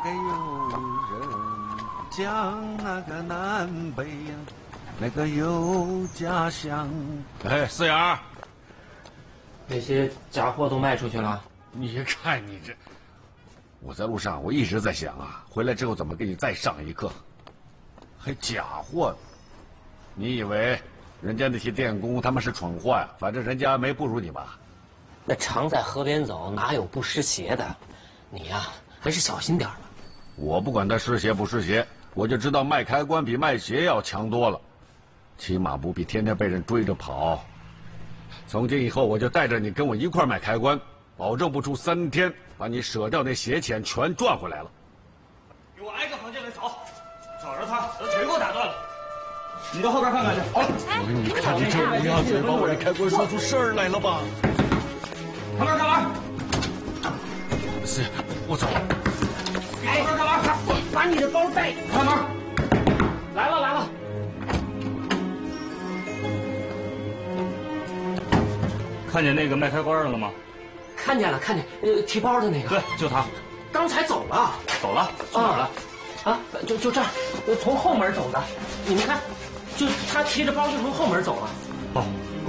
个有人讲那个南北呀，那个有家乡。 哎，四眼， 那些假货都卖出去了。 你看你这，我在路上我一直在想啊，回来之后怎么给你再上一课。还假货？你以为人家那些电工他们是蠢货呀？反正人家没不如你吧？ 那常在河边走，哪有不湿鞋的？你呀，还是小心点吧。 我不管他湿鞋不湿鞋，我就知道卖开关比卖鞋要强多了，起码不必天天被人追着跑。从今以后，我就带着你跟我一块卖开关，保证不出3天，把你舍掉那鞋钱全赚回来了。 给我挨个房间里找，找着他，把腿给我打断了。你到后边看看去。好。 你看你这乌鸦嘴，把我这开关说出事儿来了吧？ 开门，开门！ 是，我走。 开门，开门！ 把你的包带。 开门！ 来了来了。 看见那个卖开关的了吗？ 看见了，看见，提包的那个。 对，就他。 刚才走了。 走了？去哪儿了？ 啊，就这儿，从后门走的。你们看，就他提着包就从后门走了。 哦。